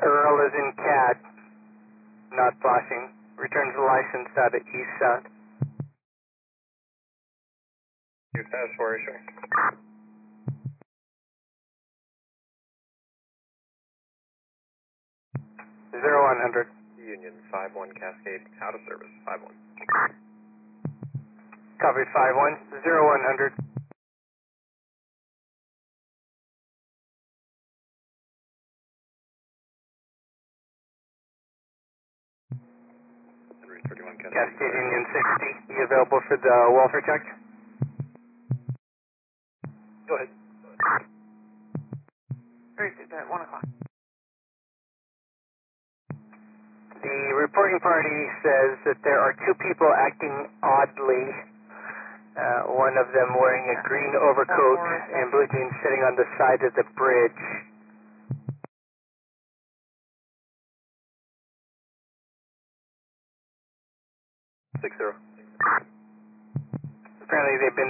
Earl is in cat, not flashing. Returns the license out of east south. You fast for issue. 0100. Union 51 Cascade, out of service, 51. Copy 51. 0100. Henry 31 Cascade. Cascade Union 60. You available for the welfare check? Go ahead. Thursday at 1 o'clock. The reporting party says that there are two people acting oddly. One of them wearing a green overcoat and blue jeans sitting on the side of the bridge. Six zero. Apparently they've been